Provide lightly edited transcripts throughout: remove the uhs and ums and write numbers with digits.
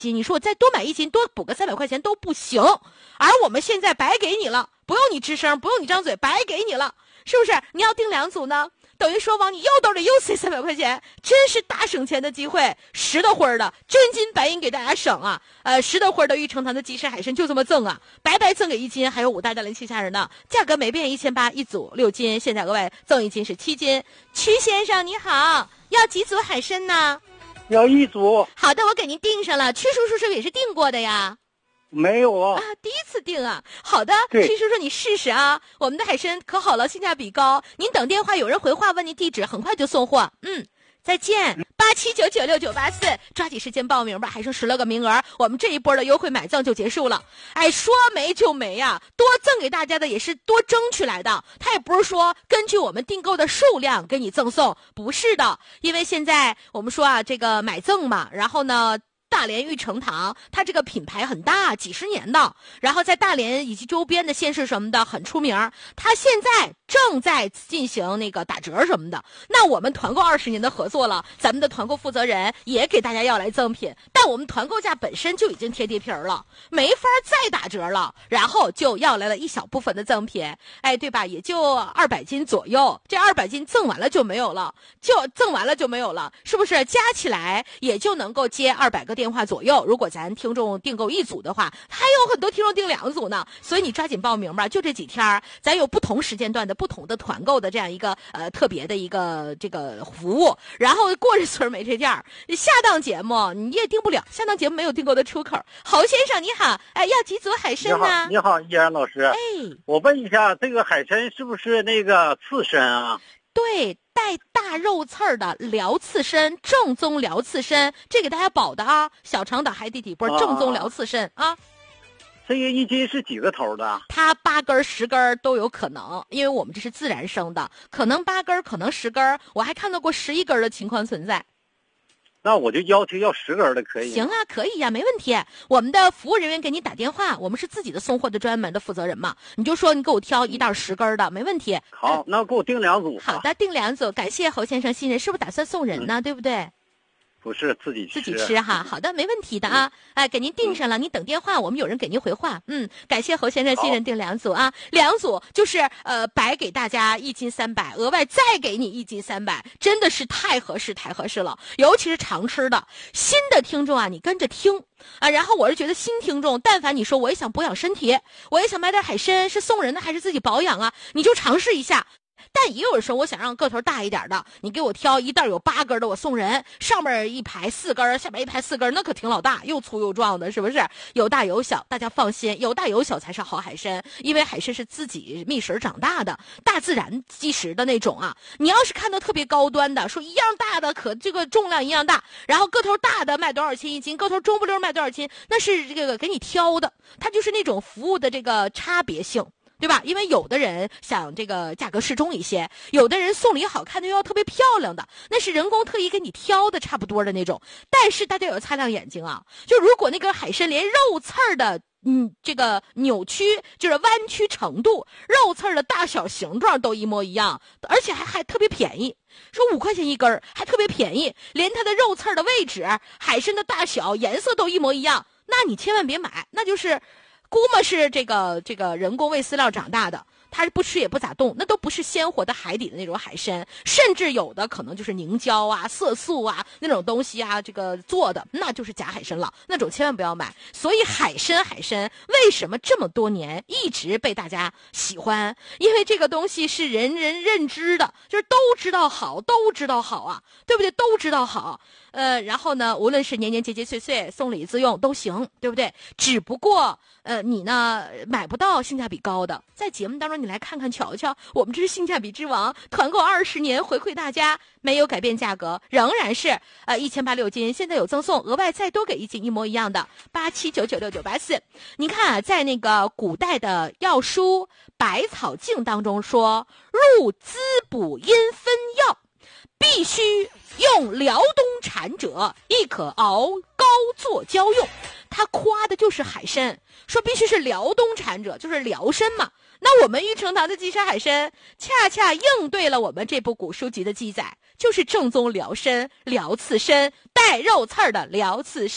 斤，你说我再多买1斤，多补个300块钱都不行。而我们现在白给你了，不用你吱声，不用你张嘴，白给你了，是不是？你要订2组呢，等于说往你右兜里又塞300块钱，真是大省钱的机会。10的灰的真金白银给大家省啊！10的灰的玉成堂的鸡翅海参就这么赠啊，白白赠给1斤，还有5袋的灵气虾仁呢，价格没变，1800一组6斤，现在额外赠1斤是7斤。曲先生你好，要几组海参呢？ 要1组。 好的，我给您订上了。曲叔叔是不是也是订过的呀？ 没有啊， 第一次订啊。好的， 对， 曲叔叔你试试啊，我们的海参可好了，性价比高。您等电话，有人回话问您地址，很快就送货。再见，87996984，抓紧时间报名吧，还剩16个名额，我们这一波的优惠买赠就结束了。哎，说没就没呀，多赠给大家的也是多争取来的，他也不是说根据我们订购的数量给你赠送，不是的，因为现在我们说啊，这个买赠嘛，然后呢。大连玉成堂，它这个品牌很大，几十年的，然后在大连以及周边的县市什么的很出名。它现在正在进行那个打折什么的。那我们团购20年的合作了，咱们的团购负责人也给大家要来赠品，但我们团购价本身就已经贴地皮了，没法再打折了，然后就要来了一小部分的赠品，哎，对吧？也就200斤左右，这200斤赠完了就没有了，是不是？加起来也就能够接200个电话左右。如果咱听众订购1组的话，还有很多听众订2组呢，所以你抓紧报名吧，就这几天咱有不同时间段的不同的团购的这样一个特别的一个这个服务。然后过日村没这价，下档节目你也订不了，下档节目没有订购的出口。侯先生你好，哎，要几组海参呢？ 你好，依然老师。我问一下，这个海参是不是那个刺参啊？ 对，带大肉刺儿的辽刺参，正宗辽刺参，这给大家保的啊，小长岛海底底波正宗辽刺参啊。 这个1斤是几个头的？ 它8根10根都有可能，因为我们这是自然生的，可能8根，可能10根，我还看到过11根的情况存在。 那我就要求要10根的可以。 行啊，可以呀，没问题。我们的服务人员给你打电话，我们是自己的送货的专门的负责人嘛，你就说你给我挑1袋10根的，没问题。 好，那给我订2组。 好的，订2组，感谢侯先生信任，是不是打算送人呢？对不对？ 不是，自己吃哈。好的，没问题的啊。哎，给您订上了，您等电话，我们有人给您回话。感谢侯先生信任，订2组啊，2组就是白给大家1斤300，额外再给你1斤300，真的是太合适了。尤其是常吃的新的听众啊，你跟着听啊。然后我是觉得新听众，但凡你说我也想保养身体，我也想买点海参，是送人的还是自己保养啊？你就尝试一下。但也有人说我想让个头大一点的，你给我挑1袋有8根的，我送人，上面一排4根，下面一排4根，那可挺老大，又粗又壮的，是不是？有大有小，大家放心，有大有小才是好海参，因为海参是自己觅食长大的，大自然积食的那种啊。你要是看到特别高端的，说一样大的，可这个重量一样大，然后个头大的卖多少钱1斤，个头中不溜卖多少钱，那是这个给你挑的，它就是那种服务的这个差别性。对吧？因为有的人想这个价格适中一些，有的人送礼好看的又要特别漂亮的，那是人工特意给你挑的差不多的那种。但是大家有擦亮眼睛啊，就如果那个海参连肉刺儿的这个扭曲就是弯曲程度，肉刺儿的大小形状都一模一样，而且还特别便宜，说5块钱1根还特别便宜，连它的肉刺儿的位置、海参的大小、颜色都一模一样，那你千万别买，那就是估摸是这个人工喂饲料长大的，它不吃也不咋动，那都不是鲜活的海底的那种海参，甚至有的可能就是凝胶啊、色素啊那种东西啊，这个做的那就是假海参了，那种千万不要买。所以海参为什么这么多年一直被大家喜欢？因为这个东西是人人认知的，就是都知道好啊，对不对？都知道好。然后呢，无论是年年节节岁岁送礼自用都行，对不对？只不过你呢买不到性价比高的，在节目当中你来看看瞧瞧，我们这是性价比之王，团购20年回馈大家，没有改变价格，仍然是1800 6斤，现在有赠送，额外再多给1斤一模一样的87996984。你看啊，在那个古代的药书《百草经》当中说，入滋补阴分药，必须用辽东产者，亦可熬膏做胶用。他夸的就是海参，说必须是辽东产者，就是辽参嘛。那我们玉成堂的鸡沙海参恰恰应对了我们这部古书籍的记载，就是正宗辽参、辽刺参，带肉刺儿的辽刺参，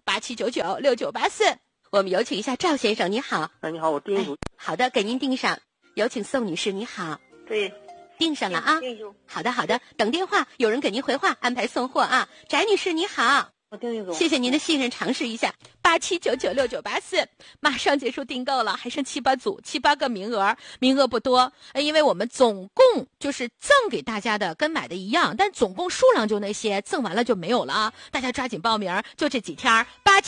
87996984。我们有请一下赵先生，你好。 你好，我订一组。 好的，给您订上。有请宋女士，你好。 对， 订上了啊。好的，等电话，有人给您回话，安排送货啊。翟女士，你好。 我订一组。 谢谢您的信任，尝试一下。87996984，马上结束订购了，还剩7、8组，7、8个名额，名额不多，因为我们总共就是赠给大家的跟买的一样，但总共数量就那些，赠完了就没有了啊！大家抓紧报名，就这几天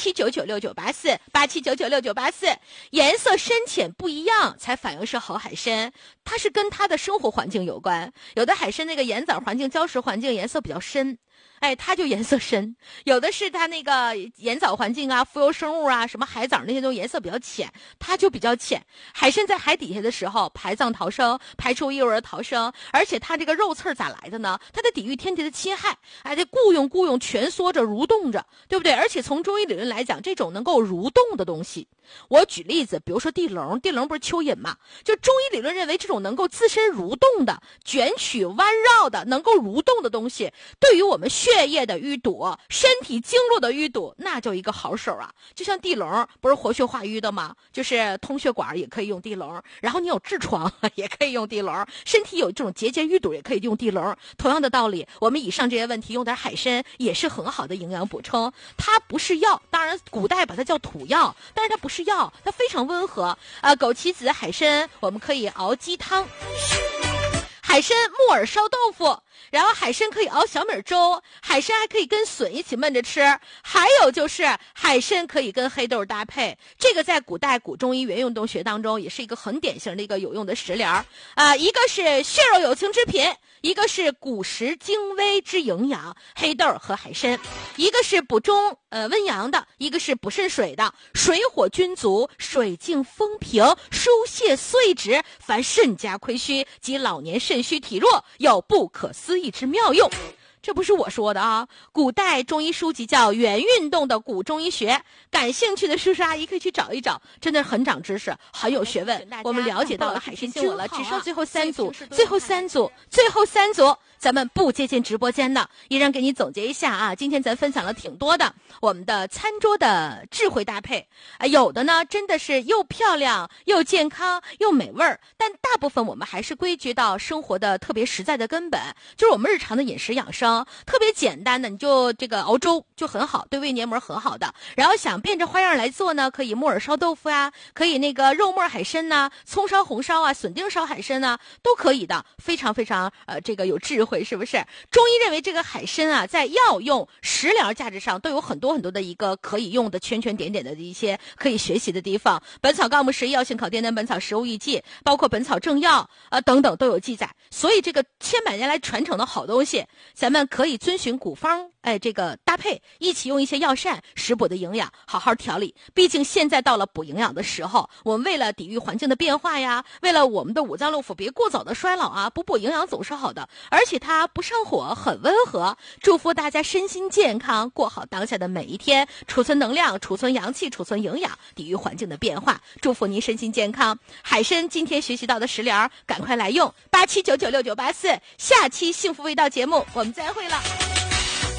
，87996984，87996984，颜色深浅不一样才反映是好海参，它是跟它的生活环境有关，有的海参那个盐枣环境、礁石环境颜色比较深。它就颜色深，有的是它那个盐藻环境啊、浮游生物啊、什么海藻那些都颜色比较浅，它就比较浅。海参在海底下的时候排藏逃生，排出幼儿逃生，而且它这个肉刺咋来的呢？它得抵御天敌的侵害，得雇佣蜷缩着、蠕动着，对不对？而且从中医理论来讲，这种能够蠕动的东西，我举例子，比如说地龙不是蚯蚓嘛？就中医理论认为，这种能够自身蠕动的、卷曲弯绕的、能够蠕动的东西，对于我们血液的淤堵、身体经络的淤堵，那就一个好手啊！就像地龙不是活血化瘀的吗？就是通血管也可以用地龙，然后你有痔疮也可以用地龙，身体有这种结节淤堵也可以用地龙。同样的道理，我们以上这些问题用点海参也是很好的营养补充。它不是药，当然古代把它叫土药，但是它不是药，它非常温和。枸杞子、海参我们可以熬鸡汤。海参木耳烧豆腐，然后海参可以熬小米粥，海参还可以跟笋一起焖着吃，还有就是海参可以跟黑豆搭配，这个在古代古中医原运动学当中也是一个很典型的一个有用的食疗一个是血肉有情之品，一个是古时精微之营养，黑豆和海参，一个是补中温阳的，一个是补肾水的，水火均足，水静风平，疏泄碎质，凡肾家亏虚及老年肾虚体弱有不可思议之妙用。这不是我说的啊，古代中医书籍叫《原运动的古中医学》，感兴趣的叔叔阿姨可以去找一找，真的很长知识，很有学问。我们了解到了海参真好了，只剩最后3组，最后3组，咱们不接近直播间的，依然给你总结一下啊。今天咱分享了挺多的我们的餐桌的智慧搭配有的呢真的是又漂亮又健康又美味儿，但大部分我们还是归结到生活的特别实在的根本，就是我们日常的饮食养生。特别简单的，你就这个熬粥就很好，对胃黏膜很好的。然后想变着花样来做呢，可以木耳烧豆腐啊，可以那个肉末海参呐，葱烧红烧啊，笋丁烧海参呐，都可以的，非常非常这个有智慧，是不是？中医认为这个海参啊，在药用、食疗价值上都有很多很多的一个可以用的圈圈点点的一些可以学习的地方。本草纲目11药性考电灯本草食物益剂，包括本草正药等等都有记载。所以这个千百年来传承的好东西，咱们可以遵循古方这个搭配，一起用一些药膳食补的营养好好调理。毕竟现在到了补营养的时候，我们为了抵御环境的变化呀，为了我们的五脏六腑别过早的衰老啊，补营养总是好的，而且它不上火，很温和。祝福大家身心健康，过好当下的每一天，储存能量，储存阳气，储存营养，抵御环境的变化。祝福您身心健康。海参今天学习到的食疗，赶快来用。87996984，下期幸福味道节目我们再会了。